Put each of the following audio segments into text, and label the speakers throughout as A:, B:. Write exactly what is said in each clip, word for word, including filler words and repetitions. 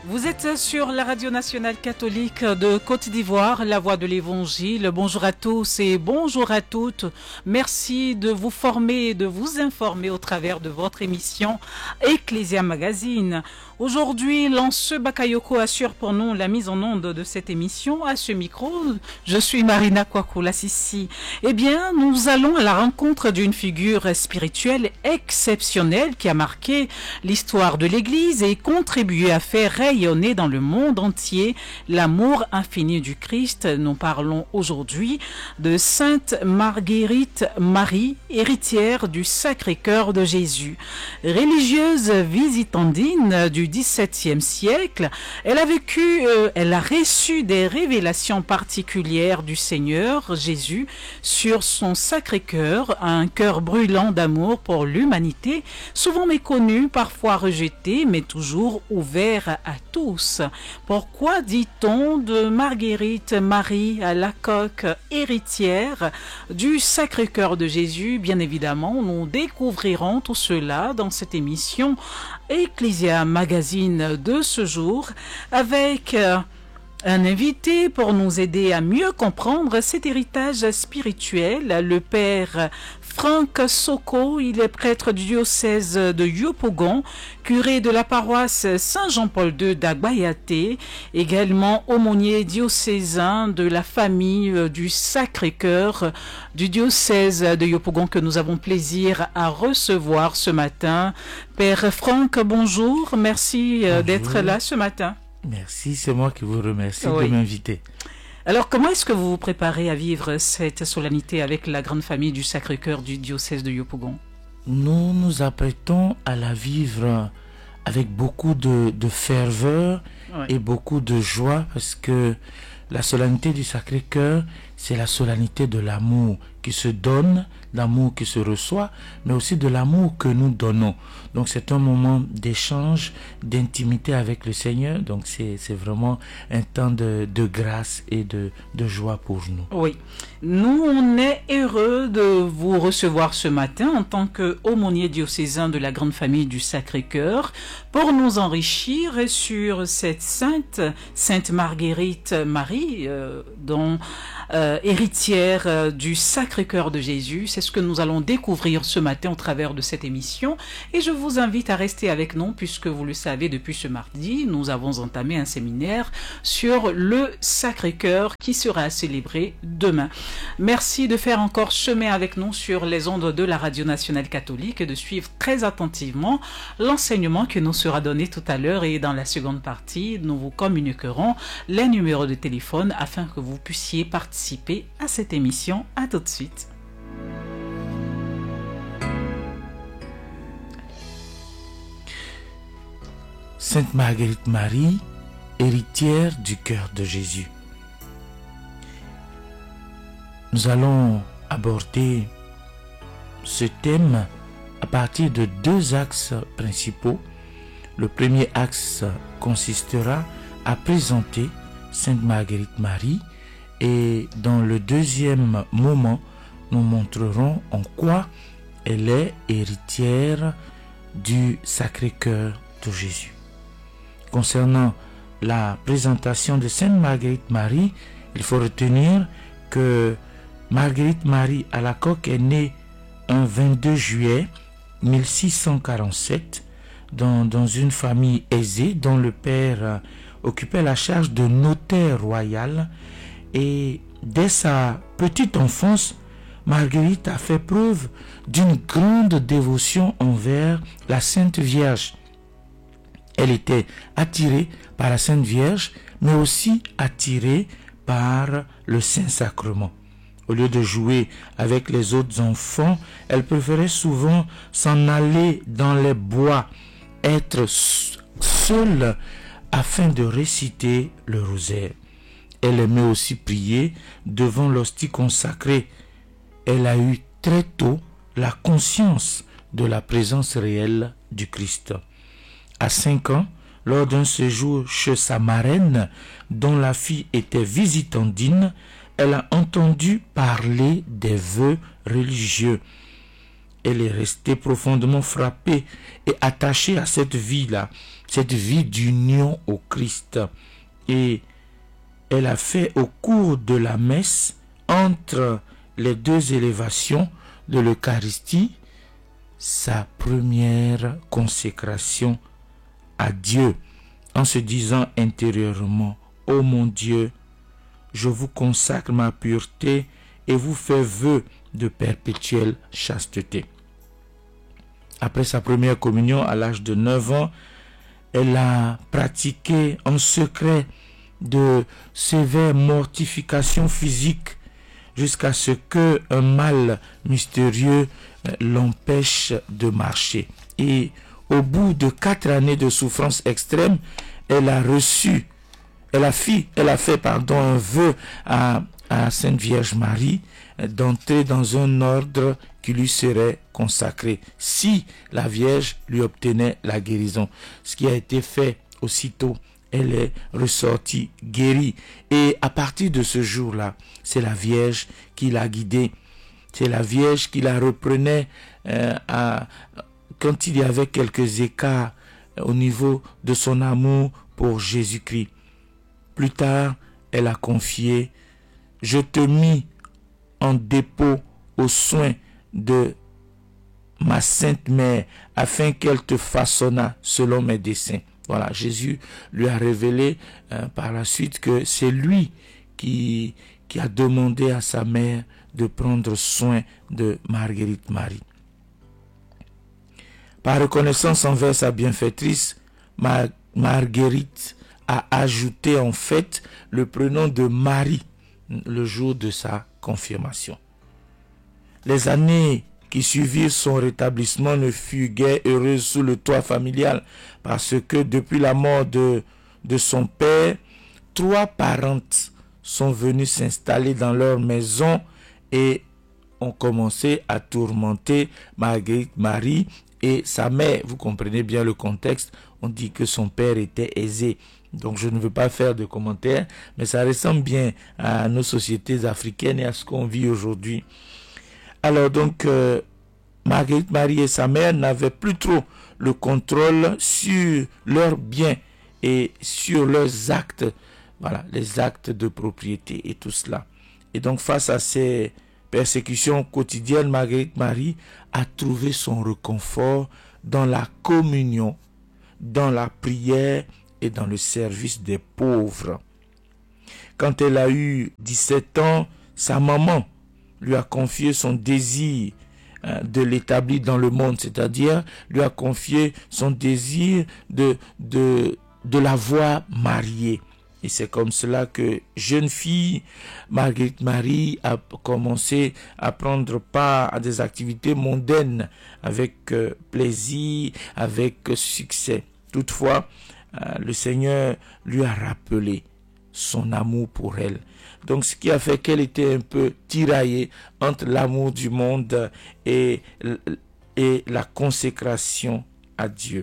A: Vous êtes sur la radio nationale catholique de Côte d'Ivoire, la voix de l'évangile. Bonjour à tous et bonjour à toutes. Merci de vous former et de vous informer au travers de votre émission Ecclesia Magazine. Aujourd'hui, Lanceux Bakayoko assure pour nous la mise en onde de cette émission. À ce micro, je suis Marina Kwakou-Lassissi. Eh bien, nous allons à la rencontre d'une figure spirituelle exceptionnelle qui a marqué l'histoire de l'Église et contribué à faire rayonner dans le monde entier l'amour infini du Christ. Nous parlons aujourd'hui de Sainte Marguerite Marie, héritière du Sacré-Cœur de Jésus. Religieuse visitandine du dix-septième siècle, elle a vécu, euh, elle a reçu des révélations particulières du Seigneur Jésus sur son Sacré-Cœur, un cœur brûlant d'amour pour l'humanité, souvent méconnu, parfois rejeté, mais toujours ouvert à tous. Pourquoi dit-on de Marguerite Marie Alacoque, héritière du Sacré-Cœur de Jésus? Bien évidemment, nous découvrirons tout cela dans cette émission Ecclesia Magazine de ce jour avec un invité pour nous aider à mieux comprendre cet héritage spirituel, le père Franck Soko. Il est prêtre du diocèse de Yopougon, curé de la paroisse Saint-Jean-Paul deux d'Agbayaté, également aumônier diocésain de la famille du Sacré-Cœur du diocèse de Yopougon que nous avons plaisir à recevoir ce matin. Père Franck, bonjour, merci bonjour. D'être là ce matin.
B: Merci, c'est moi qui vous remercie oui. de m'inviter.
A: Alors, comment est-ce que vous vous préparez à vivre cette solennité avec la grande famille du Sacré-Cœur du diocèse de Yopougon?
B: Nous nous apprêtons à la vivre avec beaucoup de, de ferveur oui. et beaucoup de joie, parce que la solennité du Sacré-Cœur, c'est la solennité de l'amour qui se donne, l'amour qui se reçoit, mais aussi de l'amour que nous donnons. Donc c'est un moment d'échange, d'intimité avec le Seigneur. Donc c'est c'est vraiment un temps de, de grâce et de, de joie pour nous.
A: Oui, nous on est heureux de vous recevoir ce matin en tant qu'aumônier diocésain de la grande famille du Sacré-Cœur pour nous enrichir sur cette sainte, Sainte Marguerite Marie, euh, dont euh, héritière euh, du Sacré-Cœur de Jésus. C'est ce que nous allons découvrir ce matin au travers de cette émission. Et je vous invite à rester avec nous puisque vous le savez, depuis ce mardi, nous avons entamé un séminaire sur le Sacré-Cœur qui sera célébré demain. Merci de faire encore chemin avec nous sur les ondes de la Radio Nationale Catholique et de suivre très attentivement l'enseignement qui nous sera donné tout à l'heure. Et dans la seconde partie, nous vous communiquerons les numéros de téléphone afin que vous puissiez participer à cette émission. À tout de suite.
B: Sainte Marguerite Marie, héritière du cœur de Jésus. Nous allons aborder ce thème à partir de deux axes principaux. Le premier axe consistera à présenter Sainte Marguerite Marie et dans le deuxième moment, nous montrerons en quoi elle est héritière du Sacré-Cœur de Jésus. Concernant la présentation de Sainte Marguerite Marie, il faut retenir que Marguerite Marie Alacoque est née un vingt-deux juillet mille six cent quarante-sept dans, dans une famille aisée dont le père occupait la charge de notaire royal, et dès sa petite enfance, Marguerite a fait preuve d'une grande dévotion envers la Sainte Vierge. Elle était attirée par la Sainte Vierge, mais aussi attirée par le Saint-Sacrement. Au lieu de jouer avec les autres enfants, elle préférait souvent s'en aller dans les bois, être seule afin de réciter le rosaire. Elle aimait aussi prier devant l'hostie consacrée. Elle a eu très tôt la conscience de la présence réelle du Christ. À cinq ans, lors d'un séjour chez sa marraine, dont la fille était visitandine, elle a entendu parler des vœux religieux. elle est restée profondément frappée et attachée à cette vie-là, cette vie d'union au Christ. Et elle a fait au cours de la messe, entre les deux élévations de l'Eucharistie, sa première consécration à Dieu, en se disant intérieurement: ô mon Dieu, je vous consacre ma pureté et vous fais vœu de perpétuelle chasteté. Après sa première communion à l'âge de neuf ans, elle a pratiqué en secret de sévères mortifications physiques jusqu'à ce que un mal mystérieux l'empêche de marcher. Et au bout de quatre années de souffrance extrême, elle a reçu, elle a fait, elle a fait pardon, un vœu à, à Sainte Vierge Marie d'entrer dans un ordre qui lui serait consacré si la Vierge lui obtenait la guérison. Ce qui a été fait aussitôt. Elle est ressortie guérie. Et à partir de ce jour-là, c'est la Vierge qui l'a guidée. C'est la Vierge qui la reprenait euh, à, quand il y avait quelques écarts au niveau de son amour pour Jésus-Christ. Plus tard, elle a confié: je te mis en dépôt aux soins de ma sainte mère afin qu'elle te façonnât selon mes desseins. Voilà, Jésus lui a révélé euh, par la suite que c'est lui qui, qui a demandé à sa mère de prendre soin de Marguerite Marie. Par reconnaissance envers sa bienfaitrice, Mar- Marguerite a ajouté en fait le prénom de Marie le jour de sa confirmation. Les années qui suivirent son rétablissement ne furent guère heureuses sous le toit familial, parce que depuis la mort de, de son père, trois parentes sont venues s'installer dans leur maison et ont commencé à tourmenter Marguerite Marie et sa mère. Vous comprenez bien le contexte. On dit que son père était aisé. Donc je ne veux pas faire de commentaires, mais ça ressemble bien à nos sociétés africaines et à ce qu'on vit aujourd'hui. Alors donc, euh, Marguerite Marie et sa mère n'avaient plus trop le contrôle sur leurs biens et sur leurs actes, voilà, les actes de propriété et tout cela. Et donc face à ces persécutions quotidiennes, Marguerite Marie a trouvé son réconfort dans la communion, dans la prière et dans le service des pauvres. Quand elle a eu dix-sept ans, sa maman lui a confié son désir euh, de l'établir dans le monde, c'est-à-dire lui a confié son désir de, de, de la voir mariée. Et c'est comme cela que, jeune fille, Marguerite Marie a commencé à prendre part à des activités mondaines avec euh, plaisir, avec euh, succès. Toutefois, euh, le Seigneur lui a rappelé son amour pour elle. Donc ce qui a fait qu'elle était un peu tiraillée entre l'amour du monde et, et la consécration à Dieu.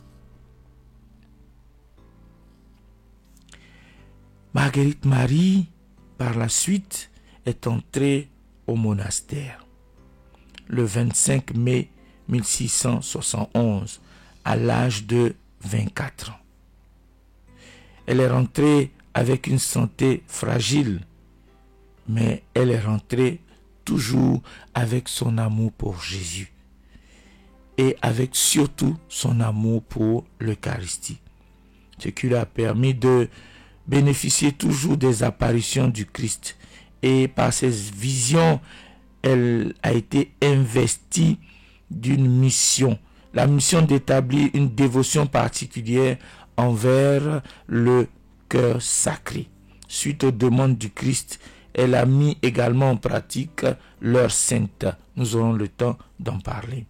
B: Marguerite Marie, par la suite, est entrée au monastère le vingt-cinq mai mille six cent soixante et onze à l'âge de vingt-quatre ans. Elle est rentrée avec une santé fragile, mais elle est rentrée toujours avec son amour pour Jésus et avec surtout son amour pour l'Eucharistie, ce qui lui a permis de bénéficier toujours des apparitions du Christ. Et par ses visions, elle a été investie d'une mission, la mission d'établir une dévotion particulière envers le cœur sacré. Suite aux demandes du Christ, elle a mis également en pratique l'heure sainte. Nous aurons le temps d'en parler.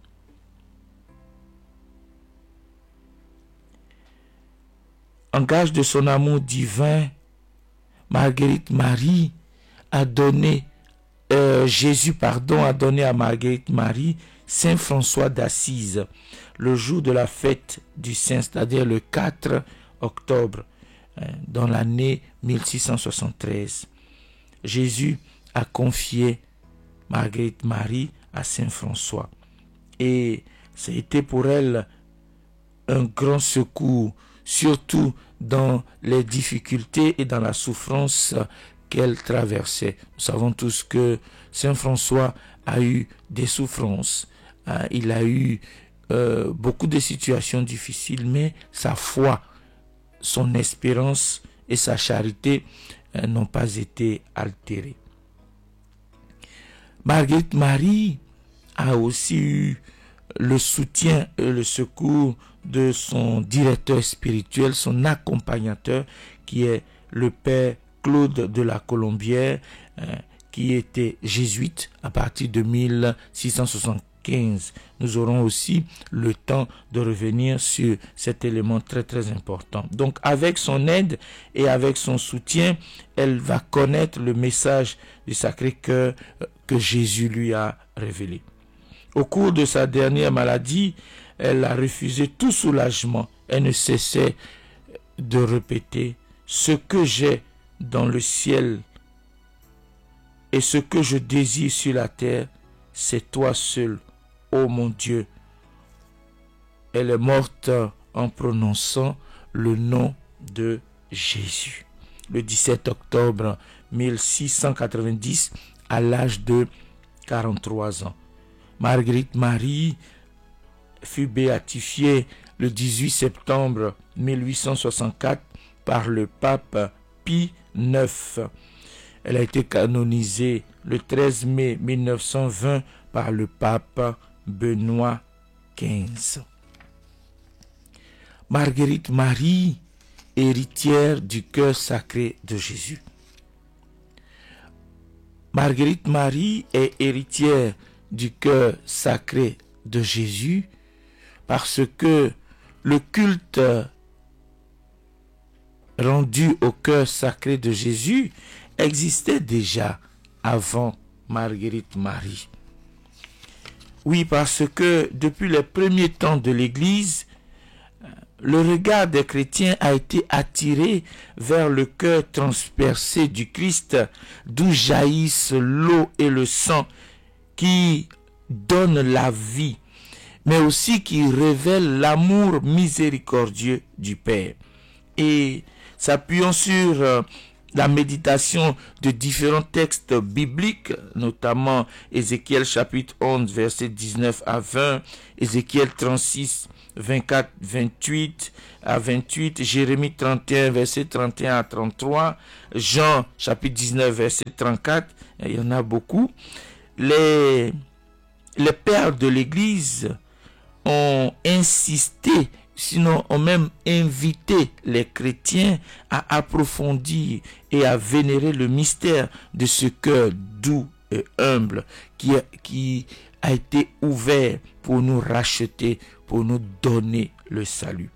B: En gage de son amour divin, Marguerite Marie a donné, euh, Jésus pardon, a donné à Marguerite Marie Saint François d'Assise, le jour de la fête du Saint, c'est-à-dire le quatre octobre, dans l'année mille six cent soixante-treize. Jésus a confié Marguerite Marie à Saint François. Et ça a été pour elle un grand secours, surtout dans les difficultés et dans la souffrance qu'elle traversait. Nous savons tous que Saint François a eu des souffrances, hein, il a eu euh, beaucoup de situations difficiles, mais sa foi, son espérance et sa charité euh, n'ont pas été altérées. Marguerite Marie a aussi eu le soutien et le secours de son directeur spirituel, son accompagnateur, qui est le père Claude de la Colombière, euh, qui était jésuite à partir de mille six cent soixante-quinze. Nous aurons aussi le temps de revenir sur cet élément très très important. Donc avec son aide et avec son soutien, elle va connaître le message du Sacré-Cœur que Jésus lui a révélé. Au cours de sa dernière maladie, elle a refusé tout soulagement. Elle ne cessait de répéter « Ce que j'ai dans le ciel et ce que je désire sur la terre, c'est toi seul, ô mon Dieu. » Elle est morte en prononçant le nom de Jésus. Le dix-sept octobre mille six cent quatre-vingt-dix, à l'âge de quarante-trois ans. Marguerite Marie fut béatifiée le dix-huit septembre mille huit cent soixante-quatre par le pape Pie neuf. Elle a été canonisée le treize mai mille neuf cent vingt par le pape Benoît quinze. Marguerite Marie, héritière du cœur sacré de Jésus. Marguerite Marie est héritière du cœur sacré de Jésus parce que le culte rendu au cœur sacré de Jésus existait déjà avant Marguerite Marie. Oui, parce que depuis les premiers temps de l'Église, le regard des chrétiens a été attiré vers le cœur transpercé du Christ, d'où jaillissent l'eau et le sang qui donnent la vie, mais aussi qui révèlent l'amour miséricordieux du Père. Et s'appuyant sur euh, la méditation de différents textes bibliques, notamment Ézéchiel chapitre onze, versets dix-neuf à vingt, Ézéchiel trente-six, vingt-quatre, vingt-huit à vingt-huit, Jérémie trente et un, verset trente et un à trente-trois, Jean chapitre dix-neuf, verset trente-quatre, il y en a beaucoup. Les, les pères de l'Église ont insisté, sinon ont même invité les chrétiens à approfondir et à vénérer le mystère de ce cœur doux et humble qui a, qui a été ouvert pour nous racheter, pour nous donner le salut.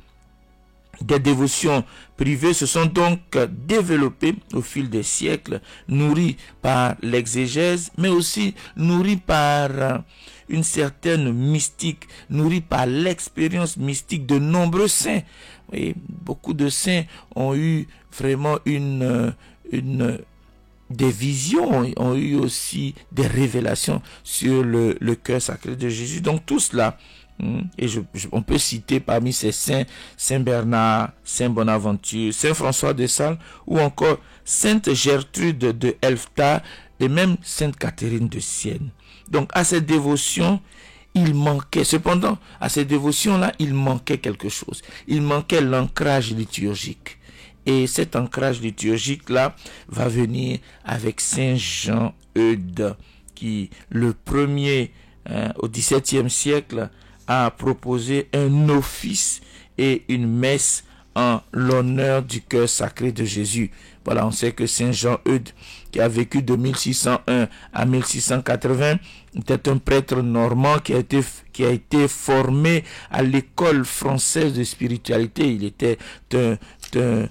B: Des dévotions privées se sont donc développées au fil des siècles, nourries par l'exégèse, mais aussi nourries par une certaine mystique, nourries par l'expérience mystique de nombreux saints. Et beaucoup de saints ont eu vraiment une, une, des visions, ont eu aussi des révélations sur le, le cœur sacré de Jésus. Donc tout cela, et je, je, on peut citer parmi ces saints Saint Bernard, Saint Bonaventure, Saint François de Sales ou encore Sainte Gertrude de Elfta et même Sainte Catherine de Sienne. Donc à cette dévotion, il manquait, cependant à ces dévotions-là, il manquait quelque chose. Il manquait l'ancrage liturgique. Et cet ancrage liturgique-là va venir avec Saint Jean Eudes, qui le premier hein, au dix-septième siècle a proposé un office et une messe en l'honneur du cœur sacré de Jésus. Voilà, on sait que Saint Jean Eudes, qui a vécu de mille six cent un à mille six cent quatre-vingts, était un prêtre normand qui a été, qui a été formé à l'école française de spiritualité. Il était un, un,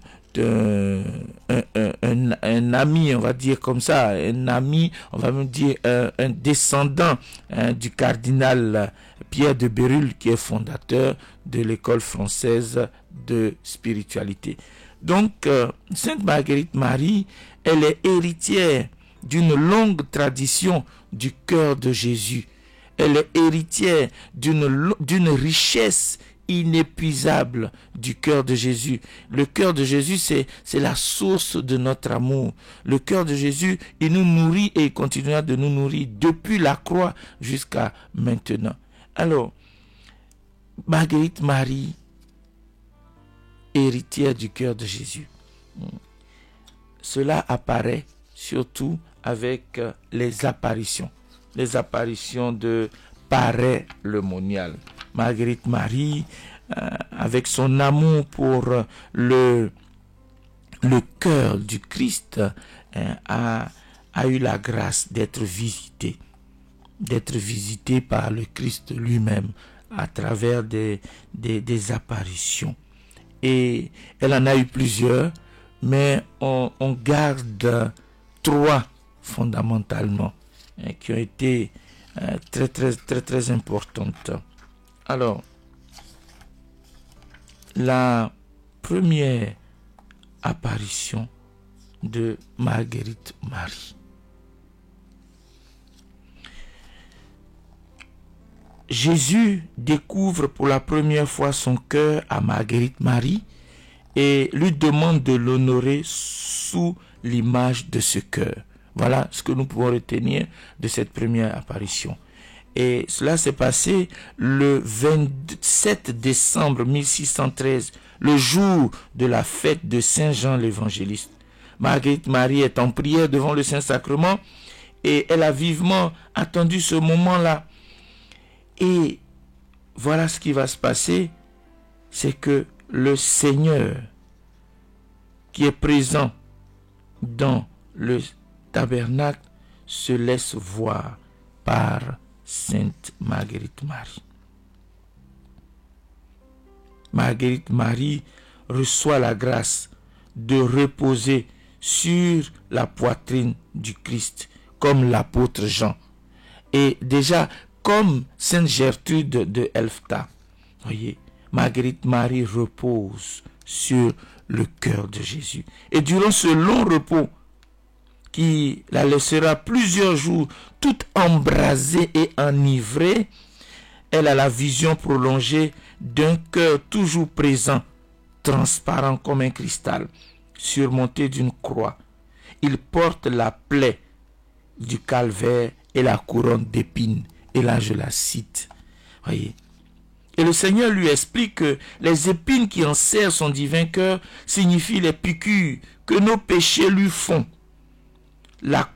B: un, un, un, un, un ami, on va dire comme ça, un ami, on va même dire un, un descendant hein, du cardinal Pierre de Bérulle, qui est fondateur de l'école française de spiritualité. Donc, euh, Sainte Marguerite Marie, elle est héritière d'une longue tradition du cœur de Jésus. Elle est héritière d'une d'une richesse inépuisable du cœur de Jésus. Le cœur de Jésus, c'est c'est la source de notre amour. Le cœur de Jésus, il nous nourrit et il continuera de nous nourrir depuis la croix jusqu'à maintenant. Alors, Marguerite Marie, héritière du cœur de Jésus. Cela apparaît surtout avec les apparitions. Les apparitions de Paray le Monial. Marguerite Marie, euh, avec son amour pour le, le cœur du Christ, euh, a, a eu la grâce d'être visitée. D'être visitée par le Christ lui-même à travers des, des, des apparitions. Et elle en a eu plusieurs, mais on, on garde trois fondamentalement hein, qui ont été euh, très très très très importantes. Alors, la première apparition de Marguerite Marie. Jésus découvre pour la première fois son cœur à Marguerite Marie et lui demande de l'honorer sous l'image de ce cœur. Voilà ce que nous pouvons retenir de cette première apparition. Et cela s'est passé le vingt-sept décembre mille six cent treize, le jour de la fête de Saint Jean l'Évangéliste. Marguerite Marie est en prière devant le Saint-Sacrement et elle a vivement attendu ce moment-là. Et voilà ce qui va se passer, c'est que le Seigneur qui est présent dans le tabernacle se laisse voir par Sainte Marguerite Marie. Marguerite Marie reçoit la grâce de reposer sur la poitrine du Christ, comme l'apôtre Jean. Et déjà, comme Sainte Gertrude de Elfta, voyez, Marguerite Marie repose sur le cœur de Jésus. Et durant ce long repos, qui la laissera plusieurs jours toute embrasée et enivrée, elle a la vision prolongée d'un cœur toujours présent, transparent comme un cristal, surmonté d'une croix. Il porte la plaie du calvaire et la couronne d'épines. Et là, je la cite. Voyez. Et le Seigneur lui explique que les épines qui enserrent son divin cœur signifient les piqûres que nos péchés lui font. La